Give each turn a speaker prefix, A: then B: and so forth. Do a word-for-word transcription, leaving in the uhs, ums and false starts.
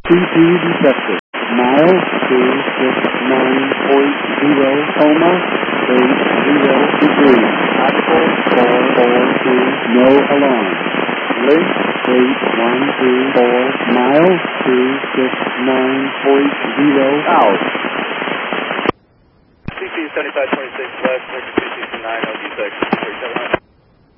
A: C P detected. Mile two six nine point zero, coma, eight zero degrees. Actual four four two, no alarm. Link eight one two four, mile two six nine point zero out.
B: C P seventy-five twenty-six west, two six nine, L G six, thirty-seven hundred.